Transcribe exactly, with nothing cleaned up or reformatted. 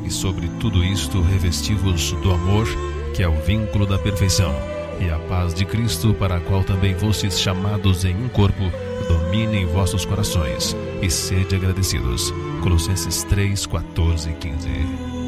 e sobre tudo isto revesti-vos do amor, que é o vínculo da perfeição, e a paz de Cristo, para a qual também fostes chamados em um corpo, domine em vossos corações, e sede agradecidos. Colossenses três, quatorze e quinze.